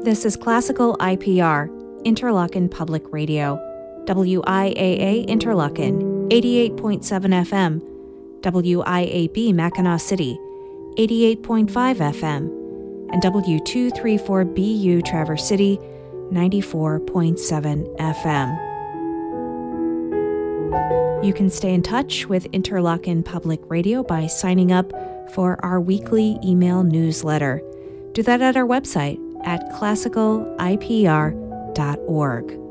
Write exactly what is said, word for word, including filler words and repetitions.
This is Classical I P R, Interlochen Public Radio, W I A A Interlochen, eighty-eight point seven F M, W I A B Mackinac City, eighty-eight point five F M, and W two thirty-four B U Traverse City, ninety-four point seven F M. You can stay in touch with Interlochen Public Radio by signing up for our weekly email newsletter. Do that at our website at classical I P R dot org.